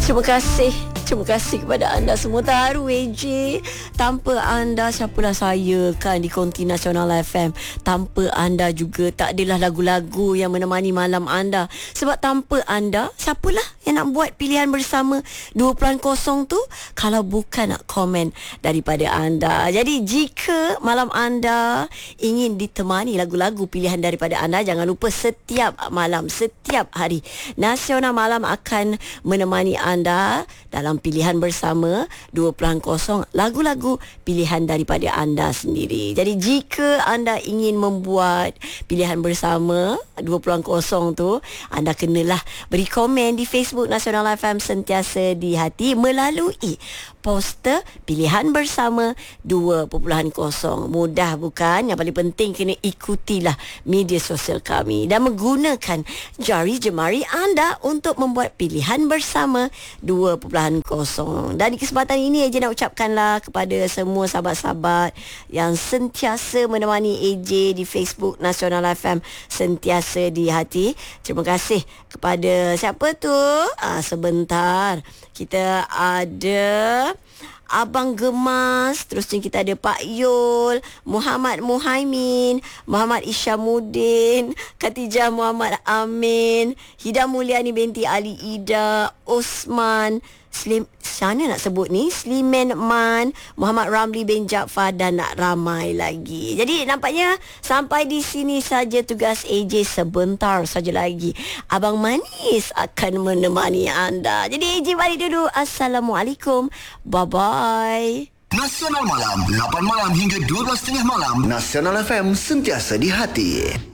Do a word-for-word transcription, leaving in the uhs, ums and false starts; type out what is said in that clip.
Terima kasih. Terima kasih kepada anda semua. Taru A J. Tanpa anda, siapalah saya kan di Konti Nasional F M. Tanpa anda juga tak adalah lagu-lagu yang menemani malam anda. Sebab tanpa anda, siapalah yang nak buat pilihan bersama dua kosong tu kalau bukan nak komen daripada anda. Jadi jika malam anda ingin ditemani lagu-lagu pilihan daripada anda, jangan lupa setiap malam, setiap hari Nasional Malam akan menemani anda dalam pilihan bersama dua kosong lagu-lagu pilihan daripada anda sendiri. Jadi jika anda ingin membuat pilihan bersama dua kosong tu, anda kenalah beri komen di Facebook Nasional F M Sentiasa di Hati melalui poster pilihan bersama dua kosong. Mudah bukan? Yang paling penting kena ikutilah media sosial kami dan menggunakan jari jemari anda untuk membuat pilihan bersama dua kosong. Dan di kesempatan ini A J nak ucapkanlah kepada semua sahabat-sahabat yang sentiasa menemani A J di Facebook Nasional F M Sentiasa di Hati. Terima kasih kepada siapa tu? Ah, sebentar. Kita ada Abang Gemas, terusnya kita ada Pak Yul, Muhammad Muhaimin, Muhammad Isyamuddin, Khatijah Muhammad Amin, Hida Mulyani binti Ali Ida, Osman Slim, sana nak sebut ni, Sliman Man, Muhammad Ramli bin Jaafar dan nak ramai lagi. Jadi nampaknya sampai di sini saja tugas A J. Sebentar saja lagi Abang Manis akan menemani anda. Jadi A J balik dulu. Assalamualaikum. Bye-bye. Nasional Malam, lapan malam hingga dua belas tiga puluh malam. Nasional F M Sentiasa di Hati.